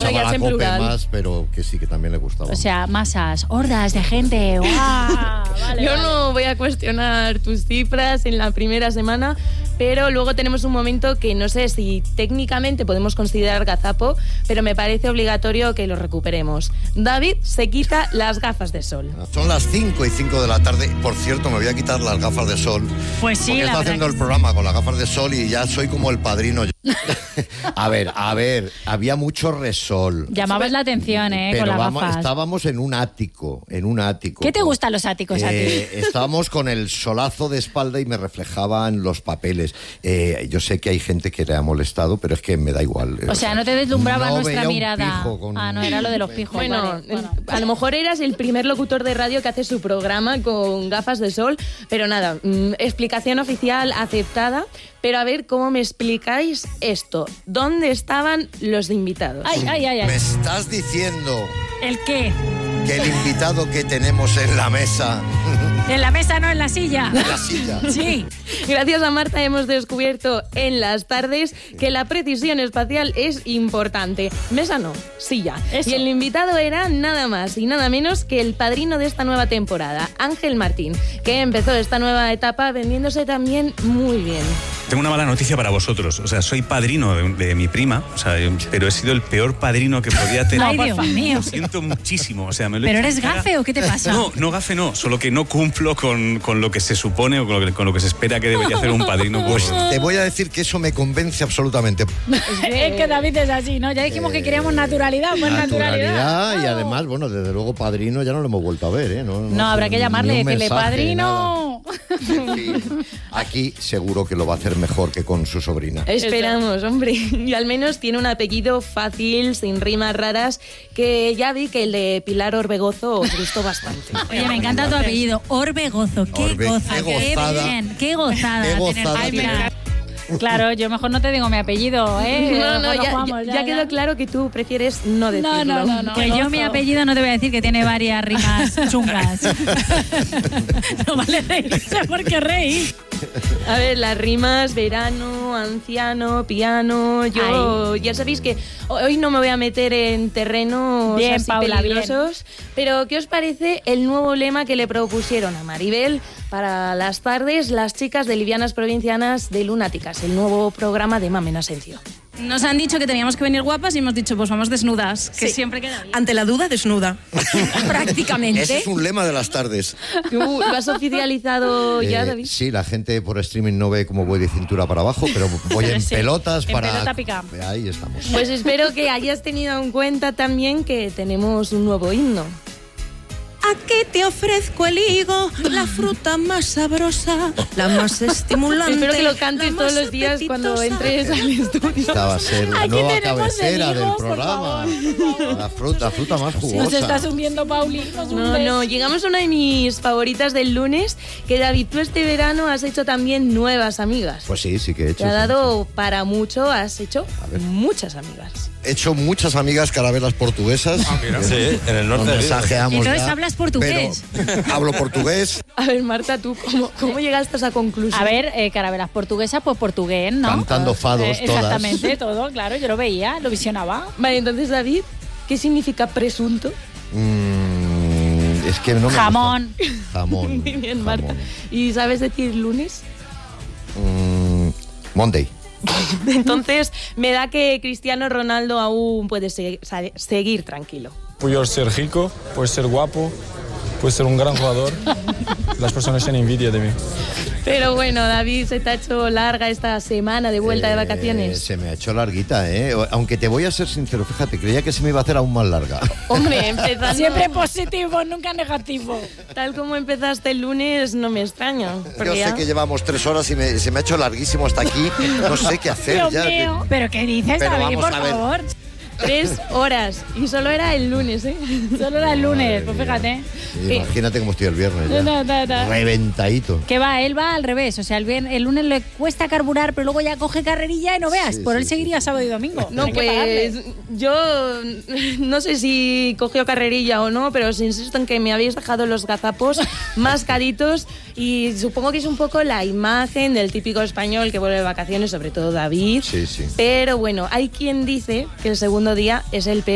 gustaba ya es la en COPE plural. más, pero que sí, que también le gustaba. O sea, masas, hordas de gente. ¡Guau! Vale, Yo vale. no voy a cuestionar tus cifras en la primera semana, pero luego tenemos un momento que no sé si técnicamente podemos considerar gazapo, pero me parece obligatorio que lo recuperemos. David se quita las gafas de sol. Son las 5:05 de la tarde. Por cierto, me voy a quitar las gafas de sol. Pues sí, porque la estoy verdad haciendo que el programa con las gafas de sol y ya soy como el padrino. A ver, había mucho resol. Llamabas la atención, Pero con las gafas. estábamos en un ático. ¿Qué te gustan los áticos a ti? Estábamos con el solazo de espalda y me reflejaban los papeles. Yo sé que hay gente que le ha molestado, pero es que me da igual. O sea, no te deslumbraba no nuestra veía un mirada. pijo con- Ah, no, era lo de los pijos. Bueno, vale. a lo mejor eras el primer locutor de radio que hace su programa con gafas de sol, pero nada, explicación oficial aceptada. Pero a ver cómo me explicáis esto. ¿Dónde estaban los invitados? Ay, ay, ay, Me ay. estás diciendo ¿El qué? que el invitado que tenemos en la mesa, En la mesa, no en la silla. en la silla, Sí. Gracias a Marta hemos descubierto en las tardes que la precisión espacial es importante. Mesa no, silla. Eso. Y el invitado era nada más y nada menos que el padrino de esta nueva temporada, Ángel Martín, que empezó esta nueva etapa vendiéndose también muy bien. Tengo una mala noticia para vosotros. O sea, soy padrino de mi prima, o sea, pero he sido el peor padrino que podía tener. Ay, Dios mío. Lo siento muchísimo. O sea, me lo he ¿Pero hecho eres en cara. gafe o qué te pasa? No gafe no, solo que no cumplo con lo que se supone o con lo que se espera que debería hacer un padrino. pues te voy a decir que eso me convence absolutamente. Es que David es así, ¿no? Ya dijimos que queríamos naturalidad, pues naturalidad. Y además, bueno, desde luego padrino ya no lo hemos vuelto a ver, ¿eh? No, habrá que llamarle, ni un decirle, mensaje, padrino. nada. Sí. Aquí seguro que lo va a hacer mejor que con su sobrina. Esperamos, hombre. Y al menos tiene un apellido fácil, sin rimas raras, que ya vi que el de Pilar Orbegozo os gustó bastante. Oye, me encanta tu apellido, Orbegozo. Qué goza, qué gozada. bien, qué gozada. Qué tener gozada tu tiene. apellido. Claro, yo mejor no te digo mi apellido, ¿eh? No, Bueno, ya, vamos, ya quedó claro que tú prefieres no decirlo. No. Que yo mi apellido no te voy a decir que tiene varias rimas chungas. No vale reírse porque reír. A ver, las rimas, verano, anciano, piano. Yo ya sabéis que hoy no me voy a meter en terrenos Bien, así Paula, peligrosos. Pero ¿qué os parece el nuevo lema que le propusieron a Maribel para las tardes las chicas de Livianas Provincianas de Lunáticas, el nuevo programa de Mamen Asencio? Nos han dicho que teníamos que venir guapas y hemos dicho, pues vamos desnudas, que Sí. siempre queda bien. Ante la duda, desnuda. Prácticamente. Ese es un lema de las tardes. ¿Lo has oficializado ya, David? Sí, la gente por streaming no ve cómo voy de cintura para abajo, pero voy en Sí, pelotas en para... pelota pica. Ahí estamos. Pues espero que hayas tenido en cuenta también que tenemos un nuevo himno. Aquí te ofrezco el higo, la fruta más sabrosa, la más estimulante. Espero que lo la cantes más todos los días cuando apetitosa. entres al estudio. Esta va a ser la Aquí nueva tenemos cabecera el higo, del por programa. La fruta más jugosa. Nos estás hundiendo, Pauli. Nos No, hundes. no, llegamos a una de mis favoritas del lunes, que David, tú este verano has hecho también nuevas amigas. Pues sí que he hecho. Te ha sí, dado para mucho, has hecho A ver. muchas amigas. He hecho muchas amigas carabelas portuguesas. Sí, en el norte Nos de mensajeamos Entonces ya, hablas portugués. pero hablo portugués. A ver, Marta, ¿tú cómo llegaste a esa conclusión? A ver, carabelas portuguesas, pues portugués, ¿no? Cantando fados todas. Exactamente, todo, claro, yo lo veía, lo visionaba. Vale, entonces, David, ¿qué significa presunto? Es que no me gusta. Jamón. Jamón. Muy bien, jamón. Marta. ¿Y sabes decir lunes? Monday. Entonces, me da que Cristiano Ronaldo aún puede seguir tranquilo. Puedo ser rico, puedo ser guapo, puedo ser un gran jugador. Las personas tienen envidia de mí. Pero bueno, David, se te ha hecho larga esta semana de vuelta de vacaciones. Se me ha hecho larguita, ¿eh? Aunque te voy a ser sincero, fíjate, creía que se me iba a hacer aún más larga. Hombre, empezando Siempre positivo, nunca negativo. tal como empezaste el lunes, no me extraña. Yo Porque sé ya- que llevamos 3 horas y se me ha hecho larguísimo hasta aquí. No sé qué hacer Dios ya. mío. ¿Pero qué dices, Pero David, vamos por a ver. favor? 3 horas. Y solo era el lunes, ¿eh? Solo era el lunes, pues fíjate. Sí, imagínate cómo estoy el viernes ya. No. Reventadito. Que va, él va al revés. O sea, el lunes le cuesta carburar, pero luego ya coge carrerilla y no veas. Sí, Por sí, él sí. seguiría sábado y domingo. No, Hay que pagarle. pues yo no sé si cogió carrerilla o no, pero os insisto en que me habéis dejado los gazapos más caritos y supongo que es un poco la imagen del típico español que vuelve de vacaciones, sobre todo David. Sí, sí. Pero bueno, hay quien dice que el segundo día es el peor